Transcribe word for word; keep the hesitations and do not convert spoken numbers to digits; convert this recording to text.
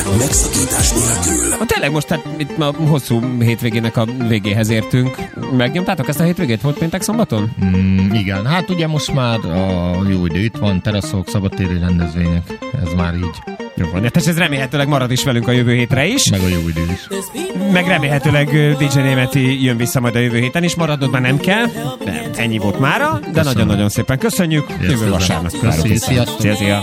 megszakítás nélkül. A tényleg most hát itt a hosszú hétvégének a végéhez értünk. Megnyomtátok ezt a hétvégét? Volt péntek szombaton? Mm, igen, hát ugye most már a jó idő itt van, teraszok, szabadtéri rendezvények, ez már így. Jó van, és ez remélhetőleg marad is velünk a jövő hétre is. Meg a jó idő is. Meg remélhetőleg dé dzsé Németi jön vissza majd a jövő héten is, maradod már nem kell, de ennyi volt mára, de nagyon-nagyon szépen köszönjük. Jövő vasárnap. Köszönjük. Szia, szia.